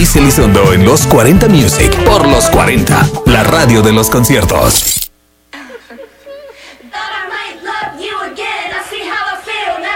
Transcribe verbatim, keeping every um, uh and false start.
Luis Elizondo en Los cuarenta Music por Los cuarenta, la radio de los conciertos. Thought I might love you again. I see how I feel now.